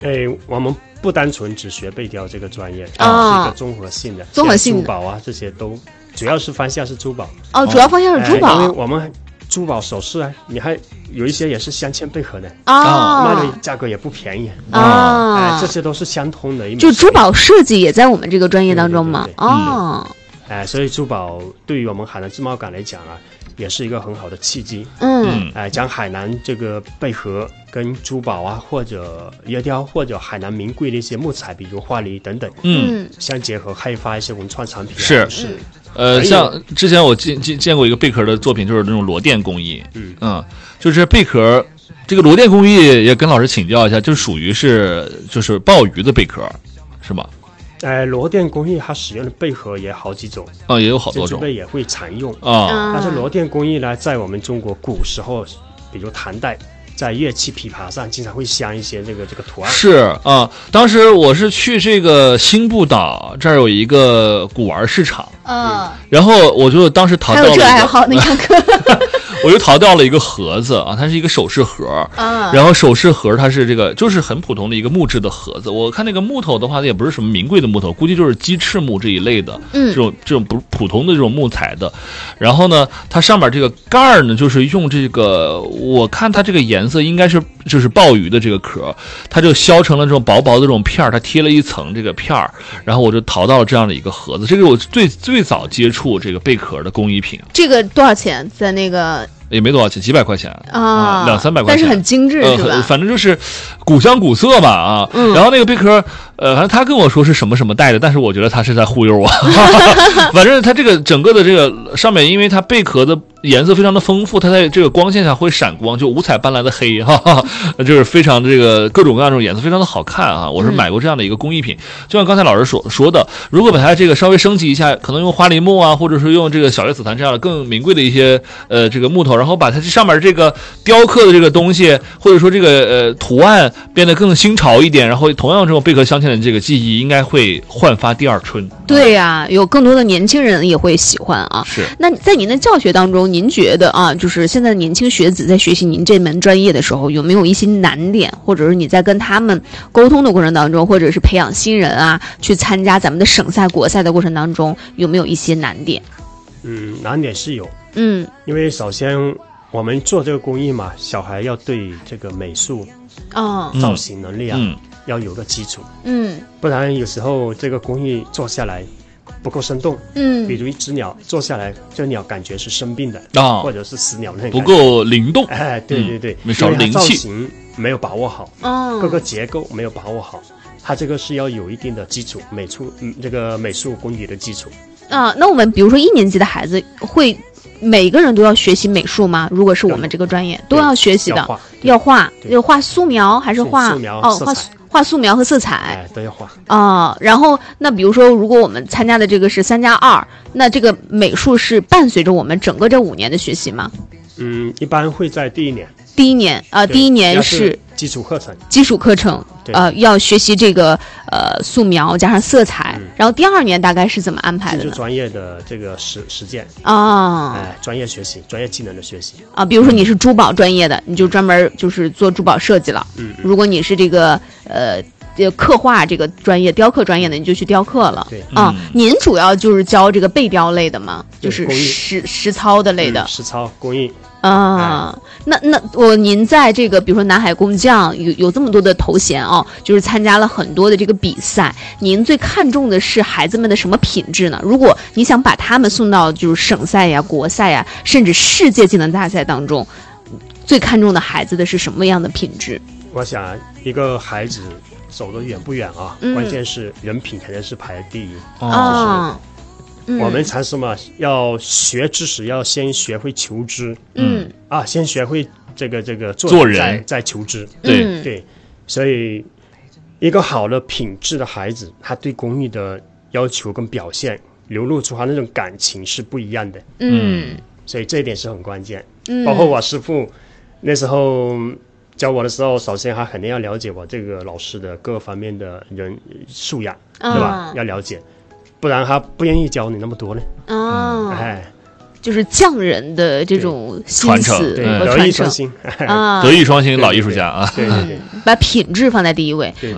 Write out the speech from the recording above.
我们不单纯只学背雕这个专业，是一个综合性的，珠宝啊这些都，主要是方向是珠宝。 主要方向是珠宝。 因为我们珠宝首饰啊，你还有一些也是镶嵌贝壳的卖的价格也不便宜这些都是相通的。 就珠宝设计也在我们这个专业当中吗？ 所以珠宝对于我们海南自贸港来讲啊，也是一个很好的契机。将海南这个贝壳跟珠宝啊，或者椰雕，或者海南名贵的一些木材，比如花梨等等，相结合开发一些文创产品。 是。像之前我见过一个贝壳的作品，就是那种螺钿工艺。就是贝壳这个螺钿工艺也跟老师请教一下，就属于就是鲍鱼的贝壳，是吗？ 螺钿工艺它使用的贝壳也好几种也有好多种， 贝也会常用但是螺钿工艺呢，在我们中国古时候，比如唐代，在乐器琵琶上经常会镶一些这个图案。 是当时我是去这个新不岛这儿有一个古玩市场，然后我就当时淘到了一个，还有这爱好，我就淘到了一个盒子它是一个首饰盒然后首饰盒它是这个就是很普通的一个木质的盒子，我看那个木头的话也不是什么名贵的木头，估计就是鸡翅木这一类的，这种普通的这种木材的。然后呢，它上面这个盖儿呢，就是用这个，我看它这个颜色应该是就是鲍鱼的这个壳，它就削成了这种薄薄的这种片儿，它贴了一层这个片儿，然后我就淘到了这样的一个盒子。这个我最早接触这个贝壳的工艺品。 这个多少钱？在那个也没多少钱，几百块钱200-300块钱， 但是很精致是吧？ 反正就是古香古色吧然后那个贝壳，反正他跟我说是什么什么带的，但是我觉得他是在忽悠我。反正他这个整个的这个上面，因为它贝壳的颜色非常的丰富，它在这个光线下会闪光，就五彩斑斓的黑就是非常这个各种各样这种颜色非常的好看我是买过这样的一个工艺品，就像刚才老师说的，如果把它这个稍微升级一下，可能用花梨木或者是用这个小叶紫檀这样的更名贵的一些这个木头，然后把它这上面这个雕刻的这个东西，或者说这个图案变得更新潮一点，然后同样这种贝壳镶嵌的这个技艺应该会焕发第二春。 对呀，有更多的年轻人也会喜欢是。 那在您的教学当中，您觉得就是现在年轻学子在学习您这门专业的时候，有没有一些难点，或者是你在跟他们沟通的过程当中，或者是培养新人去参加咱们的省赛国赛的过程当中，有没有一些难点？ 难点是有因为首先我们做这个工艺嘛，小孩要对这个美术造型能力要有个基础不然有时候这个工艺做下来不够生动比如一只鸟做下来，这鸟感觉是生病的或者是死鸟那不够灵动对没少灵气， 造型没有把握好各个结构没有把握好，它这个是要有一定的基础这个美术功底的基础那我们比如说1年级的孩子会每个人都要学习美术吗？如果是我们这个专业都要学习的，要画素描还是画画素描和色彩都要画然后那比如说如果我们参加的这个是3+2，那这个美术是伴随着我们整个这5年的学习吗？ 一般会在第一年第一年是基础课程要学习这个素描加上色彩然后第2年大概是怎么安排的呢？ 就是专业的这个实践专业学习，专业技能的学习比如说你是珠宝专业的，你就专门就是做珠宝设计了如果你是这个刻画这个专业雕刻专业的，你就去雕刻了您主要就是教这个贝雕类的吗？就是实操的类的实操工艺那您在这个比如说南海工匠有这么多的头衔就是参加了很多的这个比赛，您最看重的是孩子们的什么品质呢？如果你想把他们送到就是省赛呀、国赛呀，甚至世界技能大赛当中，最看重的孩子的是什么样的品质？ 我想一个孩子走得远不远关键是人品肯定是排第一我们常说嘛，要学知识要先学会求知先学会这个做人再求知对所以一个好的品质的孩子，他对工艺的要求跟表现流露出他那种感情是不一样的所以这一点是很关键包括我师父那时候教我的时候，首先他肯定要了解我这个老师的各方面的人素养对吧？要了解，不然他不愿意教你那么多呢就是匠人的这种心思和德艺双馨德艺双馨老艺术家对把品质放在第一位